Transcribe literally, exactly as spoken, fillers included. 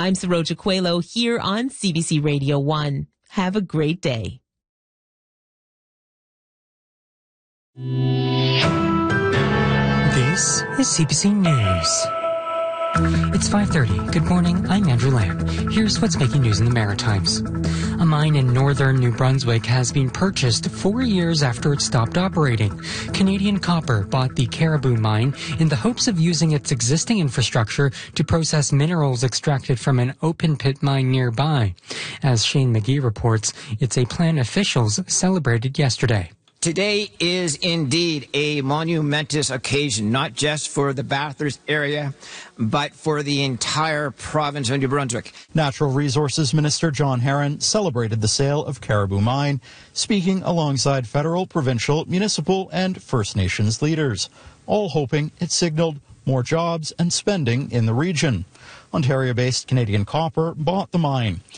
I'm Saroja Coelho here on C B C Radio one. Have a great day. This is C B C News. It's five thirty. Good morning, I'm Andrew Lamb. Here's what's making news in the Maritimes. A mine in northern New Brunswick has been purchased four years after it stopped operating. Canadian Copper bought the Caribou mine in the hopes of using its existing infrastructure to process minerals extracted from an open-pit mine nearby. As Shane McGee reports, it's a plan officials celebrated yesterday. Today is indeed a monumentous occasion, not just for the Bathurst area, but for the entire province of New Brunswick. Natural Resources Minister John Herron celebrated the sale of Caribou Mine, speaking alongside federal, provincial, municipal, and First Nations leaders, all hoping it signaled more jobs and spending in the region. Ontario-based Canadian Copper bought the mine.